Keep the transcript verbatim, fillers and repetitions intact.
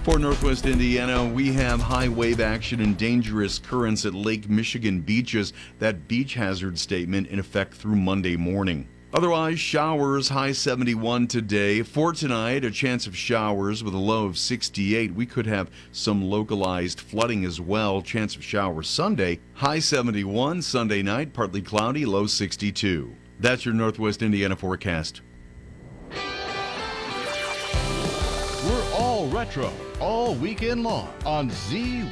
For Northwest Indiana, we have high wave action and dangerous currents at Lake Michigan beaches. That beach hazard statement in effect through Monday morning. Otherwise, showers, high seventy-one today. For tonight, a chance of showers with a low of sixty-eight. We could have some localized flooding as well. Chance of showers Sunday, high seventy-one. Sunday night, partly cloudy, low sixty-two. That's your Northwest Indiana forecast. We're all retro, all weekend long on Z